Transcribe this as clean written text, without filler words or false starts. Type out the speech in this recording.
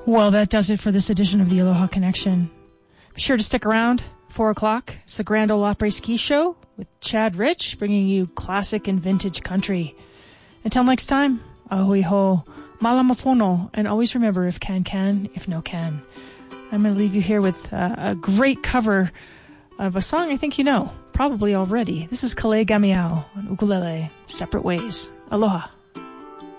Well, that does it for this edition of the Aloha Connection. Be sure to stick around. 4 o'clock. It's the Grand Ole Opry Ski Show with Chad Rich, bringing you classic and vintage country. Until next time, ahui ho, malamafono, and always remember, if can, if no can. I'm going to leave you here with a great cover of a song I think you know, probably already. This is Kale Gamiao on ukulele, Separate Ways. Aloha.